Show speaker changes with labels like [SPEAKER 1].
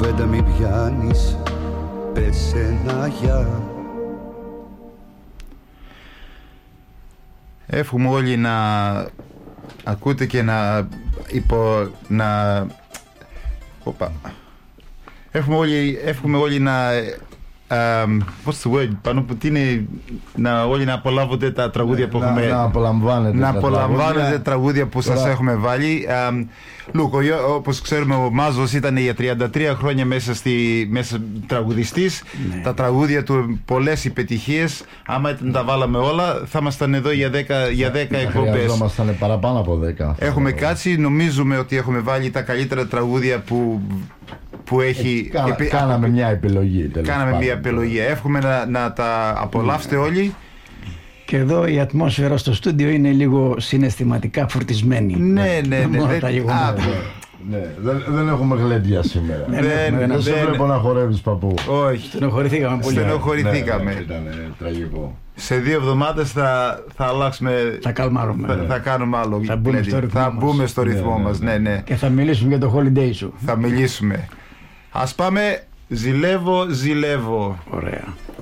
[SPEAKER 1] κουβέντα μην πιάνεις, πες ένα γεια.
[SPEAKER 2] Εύχομαι όλοι να ακούτε και να Εύχομαι όλοι να what's the word, πάνω που τι είναι, όλοι να απολαύονται τα τραγούδια που έχουμε, να απολαμβάνετε τραγούδια που σας έχουμε βάλει. Λούκο, όπως ξέρουμε, ο Μάζος ήταν για 33 χρόνια μέσα τραγουδιστής. Τα τραγούδια του πολλές επιτυχίες. Άμα τα βάλαμε όλα θα ήμασταν εδώ για 10 εκπομπές.
[SPEAKER 3] Χρειαζόμασταν παραπάνω από 10.
[SPEAKER 2] Έχουμε κάτσει, νομίζουμε ότι έχουμε βάλει τα καλύτερα τραγούδια που έχει.
[SPEAKER 3] Κάναμε μια επιλογή.
[SPEAKER 2] Εύχομαι να τα απολαύσετε όλοι.
[SPEAKER 4] Και εδώ η ατμόσφαιρα στο στούντιο είναι λίγο συναισθηματικά φορτισμένη.
[SPEAKER 2] Ναι.
[SPEAKER 3] Δεν έχουμε γλέντια σήμερα. Δεν σε βλέπω να χορεύεις, παππού.
[SPEAKER 2] Όχι.
[SPEAKER 4] Στενοχωρηθήκαμε πολύ.
[SPEAKER 3] Ήταν τραγικό.
[SPEAKER 2] Σε 2 εβδομάδες θα αλλάξουμε.
[SPEAKER 4] Θα καλμάρουμε.
[SPEAKER 2] Θα κάνουμε άλλο.
[SPEAKER 4] Θα
[SPEAKER 2] μπούμε στο ρυθμό μας. Ναι.
[SPEAKER 4] Και θα μιλήσουμε για το holiday σου.
[SPEAKER 2] Θα μιλήσουμε. Ας πάμε. Ζηλεύω.
[SPEAKER 4] Ωραία.